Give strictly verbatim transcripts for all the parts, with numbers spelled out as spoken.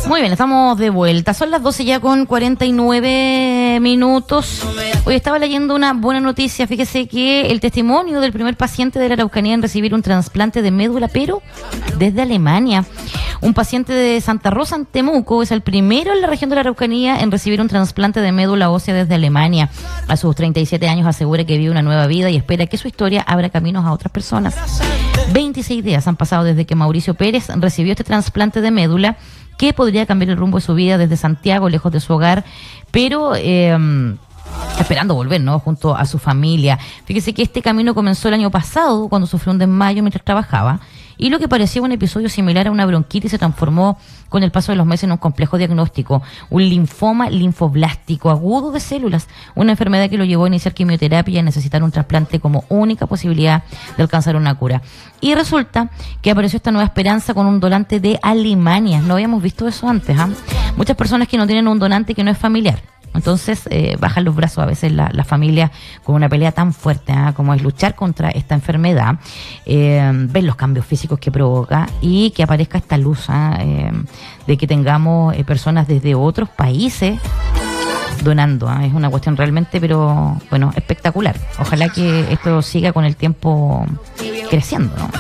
Muy bien, estamos de vuelta. Son las doce ya con cuarenta y nueve minutos. Hoy estaba leyendo una buena noticia. Fíjese que el testimonio del primer paciente de la Araucanía en recibir un trasplante de médula, pero desde Alemania. Un paciente de Santa Rosa en Temuco es el primero en la región de la Araucanía en recibir un trasplante de médula ósea desde Alemania. A sus treinta y siete años asegura que vive una nueva vida y espera que su historia abra caminos a otras personas. veintiséis días han pasado desde que Mauricio Pérez recibió este trasplante de médula que podría cambiar el rumbo de su vida desde Santiago, lejos de su hogar, pero eh, esperando volver, ¿no?, junto a su familia. Fíjese que este camino comenzó el año pasado, cuando sufrió un desmayo mientras trabajaba, y lo que parecía un episodio similar a una bronquitis se transformó con el paso de los meses en un complejo diagnóstico, un linfoma linfoblástico agudo de células, una enfermedad que lo llevó a iniciar quimioterapia y a necesitar un trasplante como única posibilidad de alcanzar una cura. Y resulta que apareció esta nueva esperanza con un donante de Alemania. No habíamos visto eso antes, ¿ah? ¿eh? Muchas personas que no tienen un donante que no es familiar. Entonces eh, bajan los brazos a veces la, la familia con una pelea tan fuerte, ¿eh?, como es luchar contra esta enfermedad, eh, ver los cambios físicos que provoca y que aparezca esta luz, ¿eh? Eh, de que tengamos eh, personas desde otros países donando, ¿eh? Es una cuestión realmente, pero bueno, espectacular. Ojalá que esto siga con el tiempo creciendo, ¿no?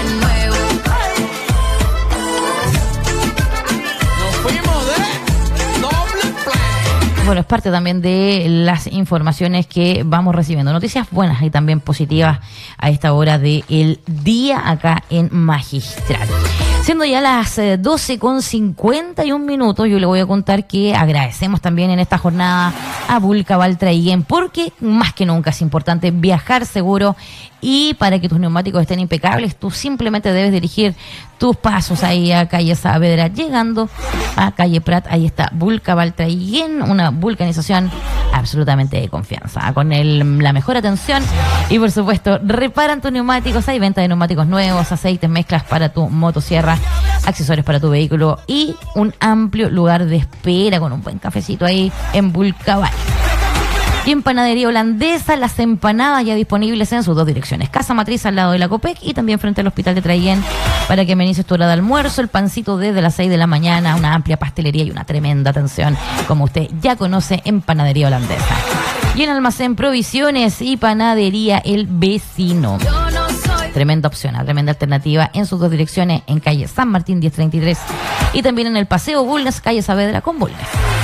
Bueno, es parte también de las informaciones que vamos recibiendo. Noticias buenas y también positivas a esta hora del día acá en Magistral. Siendo ya las doce con cincuenta y un minutos, yo le voy a contar que agradecemos también en esta jornada a Vulcaval Traiguén, porque más que nunca es importante viajar seguro, y para que tus neumáticos estén impecables, tú simplemente debes dirigir tus pasos ahí a calle Saavedra, llegando a calle Prat. Ahí está Vulcaval Traiguén, una vulcanización absolutamente de confianza, con el, la mejor atención y por supuesto reparan tus neumáticos. Hay venta de neumáticos nuevos, aceites, mezclas para tu motosierra, accesorios para tu vehículo y un amplio lugar de espera con un buen cafecito ahí en Vulcaval. Y en Panadería Holandesa, las empanadas ya disponibles en sus dos direcciones. Casa Matriz al lado de la Copec y también frente al Hospital de Traiguén, para que amenices tu hora de almuerzo. El pancito desde las seis de la mañana, una amplia pastelería y una tremenda atención, como usted ya conoce, en Panadería Holandesa. Y en Almacén Provisiones y Panadería El Vecino. Tremenda opción, tremenda alternativa en sus dos direcciones, en calle San Martín diez treinta y tres y también en el Paseo Bulnes, calle Saavedra con Bulnes.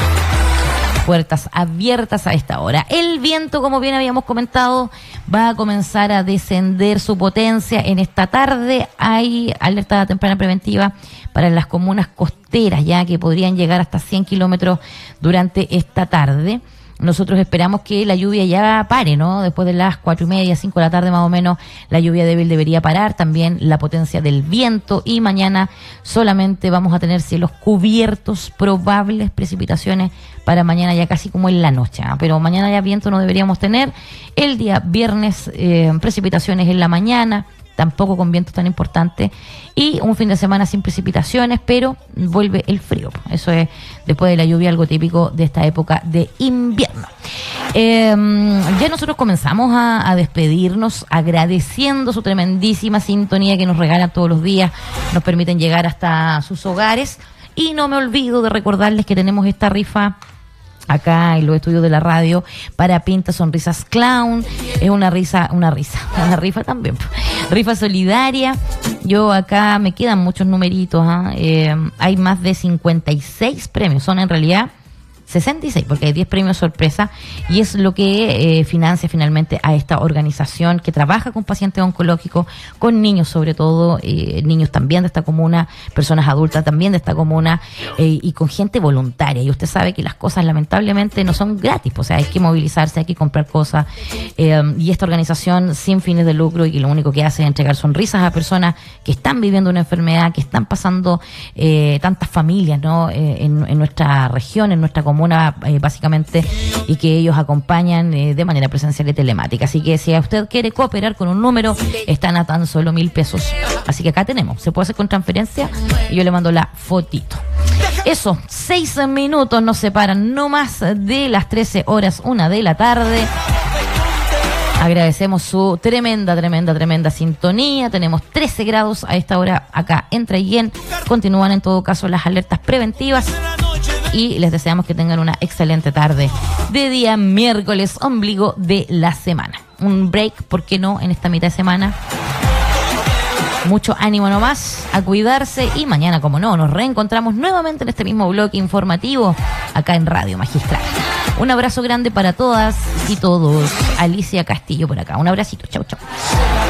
Puertas abiertas a esta hora. El viento, como bien habíamos comentado, va a comenzar a descender su potencia en esta tarde. Hay alerta temprana preventiva para las comunas costeras, ya que podrían llegar hasta cien kilómetros durante esta tarde. Nosotros esperamos que la lluvia ya pare, ¿no? Después de las cuatro y media, cinco de la tarde más o menos, la lluvia débil debería parar. También la potencia del viento, y mañana solamente vamos a tener cielos cubiertos, probables precipitaciones para mañana ya casi como en la noche, ¿eh? Pero mañana ya viento no deberíamos tener. El día viernes eh, precipitaciones en la mañana, tampoco con vientos tan importantes, y un fin de semana sin precipitaciones, pero vuelve el frío. Eso es, después de la lluvia, algo típico de esta época de invierno. Eh, ya nosotros comenzamos a, a despedirnos agradeciendo su tremendísima sintonía que nos regalan todos los días, nos permiten llegar hasta sus hogares, y no me olvido de recordarles que tenemos esta rifa acá en los estudios de la radio para Pinta Sonrisas Clown. Es una risa, una risa, una rifa también. Rifa solidaria. Yo acá me quedan muchos numeritos, ¿eh? Eh, hay más de cincuenta y seis premios. Son en realidad sesenta y seis, porque hay diez premios sorpresa, y es lo que eh, financia finalmente a esta organización que trabaja con pacientes oncológicos, con niños sobre todo, eh, niños también de esta comuna, personas adultas también de esta comuna, eh, y con gente voluntaria. Y usted sabe que las cosas lamentablemente no son gratis, o sea, hay que movilizarse, hay que comprar cosas, eh, y esta organización sin fines de lucro, y que lo único que hace es entregar sonrisas a personas que están viviendo una enfermedad, que están pasando eh, tantas familias, ¿no? Eh, en, en nuestra región, en nuestra comuna, Una, eh, básicamente, y que ellos acompañan eh, de manera presencial y telemática. Así que si usted quiere cooperar con un número, están a tan solo mil pesos. Así que acá tenemos, se puede hacer con transferencia y yo le mando la fotito. Eso, seis minutos nos separan, no más de las trece horas, una de la tarde. Agradecemos su tremenda, tremenda, tremenda sintonía. Tenemos trece grados a esta hora acá en Traillén. Continúan en todo caso las alertas preventivas y les deseamos que tengan una excelente tarde de día miércoles, ombligo de la semana. Un break, ¿por qué no?, en esta mitad de semana. Mucho ánimo nomás, a cuidarse y mañana, como no, nos reencontramos nuevamente en este mismo bloque informativo acá en Radio Magistral. Un abrazo grande para todas y todos. Alicia Castillo por acá. Un abracito. Chau, chau.